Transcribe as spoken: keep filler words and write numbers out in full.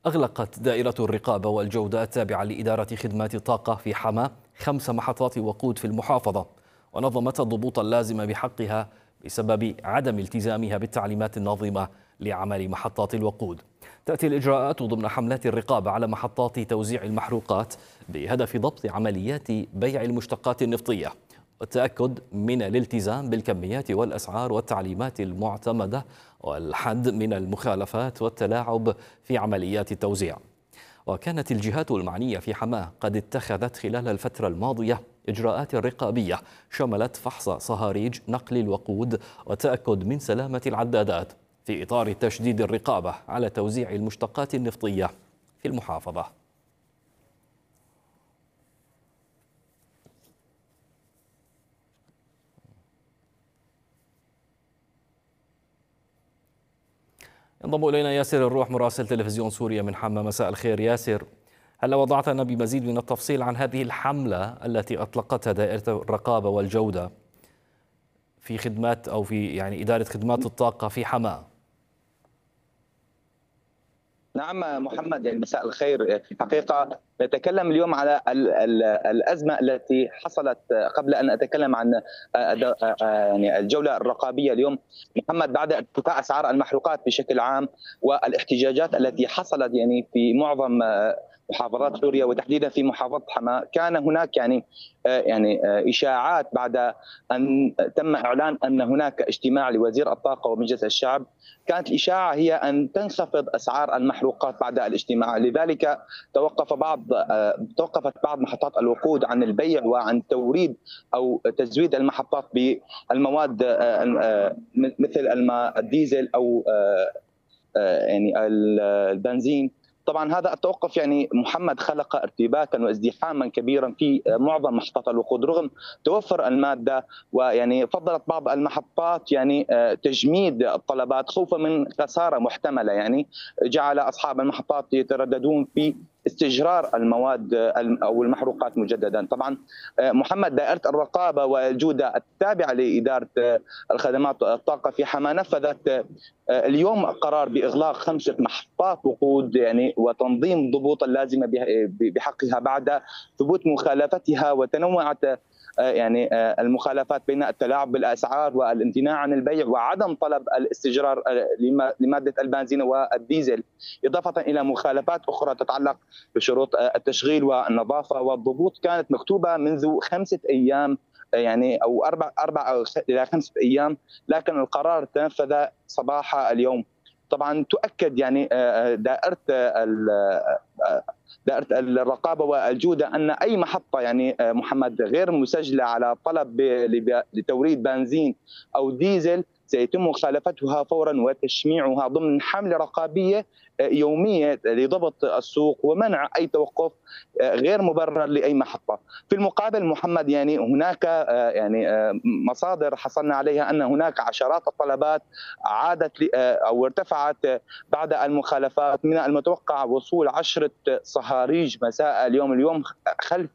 أغلقت دائرة الرقابة والجودة التابعة لإدارة خدمات الطاقة في حماة خمس محطات وقود في المحافظة، ونظمت الضبوط اللازمة بحقها بسبب عدم التزامها بالتعليمات الناظمة لعمل محطات الوقود. تأتي الإجراءات ضمن حملات الرقابة على محطات توزيع المحروقات بهدف ضبط عمليات بيع المشتقات النفطية والتأكد من الالتزام بالكميات والأسعار والتعليمات المعتمدة والحد من المخالفات والتلاعب في عمليات التوزيع. وكانت الجهات المعنية في حماة قد اتخذت خلال الفترة الماضية إجراءات رقابية شملت فحص صهاريج نقل الوقود والتأكد من سلامة العدادات في إطار تشديد الرقابة على توزيع المشتقات النفطية في المحافظة. ينضم إلينا ياسر الروح مراسل تلفزيون سوريا من حماة. مساء الخير ياسر، هل وضعتنا بمزيد من التفصيل عن هذه الحملة التي أطلقتها دائرة الرقابة والجودة في خدمات أو في يعني إدارة خدمات الطاقة في حماة؟ نعم محمد، يعني مساء الخير. في الحقيقة نتكلم اليوم على ال ال الأزمة التي حصلت قبل أن أتكلم عن يعني الجولة الرقابية اليوم محمد، بعد ارتفاع أسعار المحروقات بشكل عام والاحتجاجات التي حصلت يعني في معظم محافظات سوريا وتحديدا في محافظة حماة. كان هناك يعني يعني إشاعات بعد أن تم إعلان أن هناك اجتماع لوزير الطاقة ومجلس الشعب. كانت الإشاعة هي أن تنخفض أسعار المحروقات بعد الاجتماع، لذلك توقف بعض توقفت بعض محطات الوقود عن البيع وعن توريد أو تزويد المحطات بالمواد مثل الماء الديزل أو يعني البنزين. طبعا هذا التوقف يعني محمد خلق ارتباكا وازدحاما كبيرا في معظم محطات الوقود رغم توفر الماده، ويعني فضلت بعض المحطات يعني تجميد الطلبات خوفا من خساره محتمله، يعني جعل اصحاب المحطات يترددون في استجرار المواد او المحروقات مجددا. طبعا محمد، دائره الرقابه والجوده التابعه لاداره الخدمات الطاقه في حماة نفذت اليوم قرار باغلاق خمسه محطات وقود يعني وتنظيم الضبوط اللازمه بحقها بعد ثبوت مخالفتها وتنوعت يعني المخالفات بين التلاعب بالاسعار والامتناع عن البيع وعدم طلب الاستجرار لماده البنزين والديزل، اضافه الى مخالفات اخرى تتعلق بشروط التشغيل والنظافه. والضبوط كانت مكتوبه منذ خمسه ايام يعني او اربع اربع الى خمسه ايام، لكن القرار تنفذ صباح اليوم. طبعا تؤكد يعني دائره دائره الرقابه والجوده ان اي محطه يعني محمد غير مسجله على طلب لتوريد بنزين او ديزل سيتم مخالفتها فورا وتشميعها ضمن حمله رقابيه يوميه لضبط السوق ومنع اي توقف غير مبرر لاي محطه. في المقابل محمد، يعني هناك يعني مصادر حصلنا عليها ان هناك عشرات الطلبات عادت او ارتفعت بعد المخالفات. من المتوقع وصول عشره صهاريج مساء اليوم اليوم خلف